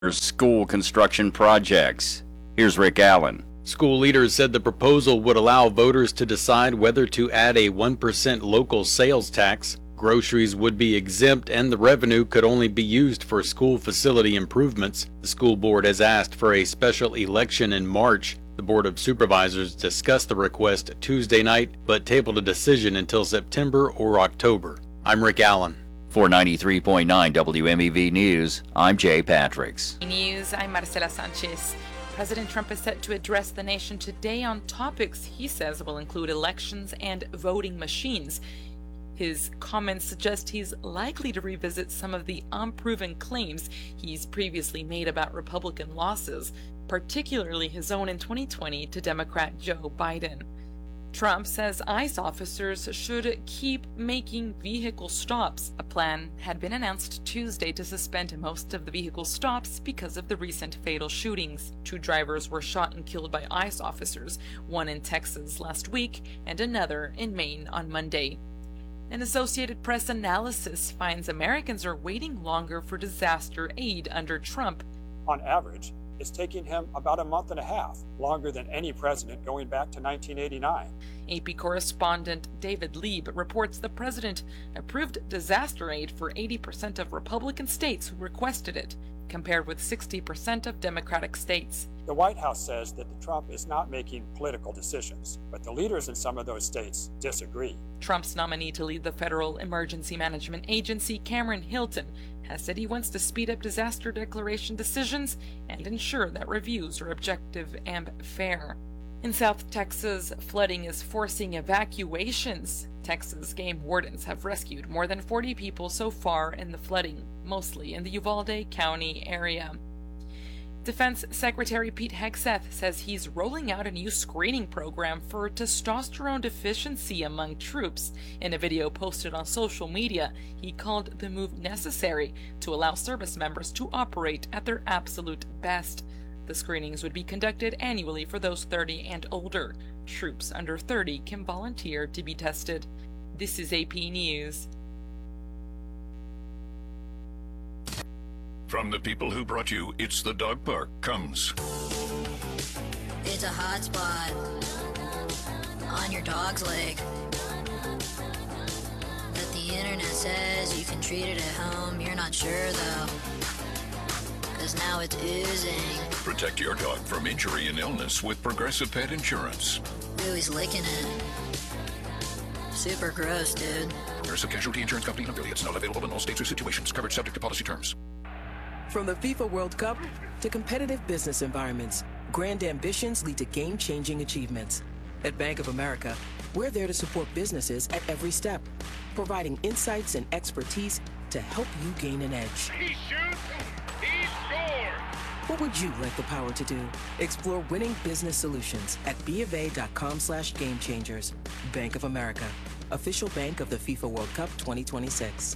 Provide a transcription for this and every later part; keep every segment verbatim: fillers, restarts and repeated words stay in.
school construction projects. Here's Rick Allen. School leaders said the proposal would allow voters to decide whether to add a one percent local sales tax. Groceries would be exempt and the revenue could only be used for school facility improvements. The school board has asked for a special election in March. The Board of Supervisors discussed the request Tuesday night, but tabled a decision until September or October. I'm Rick Allen. For ninety-three point nine W M E V News, I'm Jay Patricks. News, I'm Marcela Sanchez. President Trump is set to address the nation today on topics he says will include elections and voting machines. His comments suggest he's likely to revisit some of the unproven claims he's previously made about Republican losses, particularly his own in twenty twenty to Democrat Joe Biden. Trump says ICE officers should keep making vehicle stops. A plan had been announced Tuesday to suspend most of the vehicle stops because of the recent fatal shootings. Two drivers were shot and killed by ICE officers, one in Texas last week and another in Maine on Monday. An Associated Press analysis finds Americans are waiting longer for disaster aid under Trump. On average, it's taking him about a month and a half, longer than any president going back to nineteen eighty-nine. A P correspondent David Lieb reports the president approved disaster aid for eighty percent of Republican states who requested it, compared with sixty percent of Democratic states. The White House says that Trump is not making political decisions, but the leaders in some of those states disagree. Trump's nominee to lead the Federal Emergency Management Agency, Cameron Hilton, has said he wants to speed up disaster declaration decisions and ensure that reviews are objective and fair. In South Texas, flooding is forcing evacuations. Texas game wardens have rescued more than forty people so far in the flooding, mostly in the Uvalde County area. Defense Secretary Pete Hegseth says he's rolling out a new screening program for testosterone deficiency among troops. In a video posted on social media, he called the move necessary to allow service members to operate at their absolute best. The screenings would be conducted annually for those thirty and older. Troops under thirty can volunteer to be tested. This is A P News. From the people who brought you It's the Dog Park comes. It's a hot spot on your dog's leg. But the internet says you can treat it at home. You're not sure though, cause now it's oozing. Protect your dog from injury and illness with Progressive Pet Insurance. Ooh, he's licking it. Super gross, dude. There's a Casualty Insurance Company and affiliates, not available in all states or situations. Coverage subject to policy terms. From the FIFA World Cup to competitive business environments, grand ambitions lead to game-changing achievements. At Bank of America, we're there to support businesses at every step, providing insights and expertise to help you gain an edge. He shoots, he scores! What would you like the power to do? Explore winning business solutions at bofa.com slash game changers. Bank of America, official bank of the FIFA World Cup twenty twenty-six.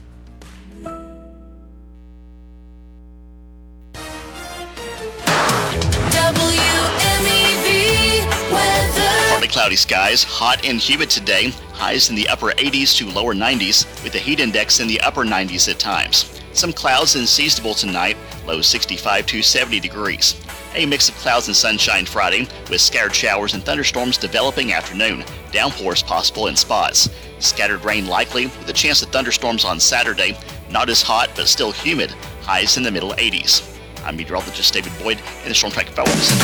Partly cloudy skies, hot and humid today, highs in the upper eighties to lower nineties, with the heat index in the upper nineties at times. Some clouds and seasonable tonight, lows sixty-five to seventy degrees. A mix of clouds and sunshine Friday, with scattered showers and thunderstorms developing afternoon. Downpours possible in spots. Scattered rain likely, with a chance of thunderstorms on Saturday. Not as hot, but still humid, highs in the middle eighties. I'm meteorologist David Boyd in the Storm Track Weather Center.